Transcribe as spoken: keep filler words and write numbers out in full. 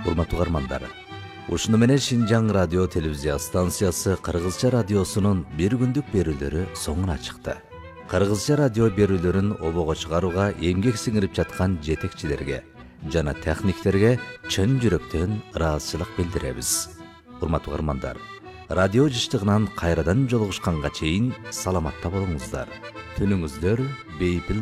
урматтуу угармандар, ушуну менен Шинжаң радио телевизия станциясы Кыргызча радиосунун бир күндүк берүүлөрү соңуна чыкты. Кыргызча радио берүүлөрүн обого чыгарууга эмгек сиңирип жаткан жетекчилерге жана техниктерге чын жүрөктөн ыраазычылык билдиребиз. Урматтуу угармандар, радио жыштыгынан кайрадан жолугушканга чейин саламатта болуңуздар. Түнүңүздөр бейпил